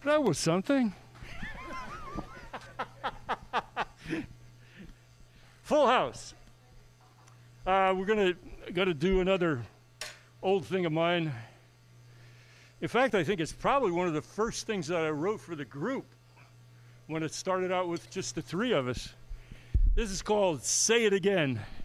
That was something. Full House. We're gonna do another old thing of mine. In fact, I think it's probably one of the first things that I wrote for the group when it started out with just the three of us. This is called Say It Again.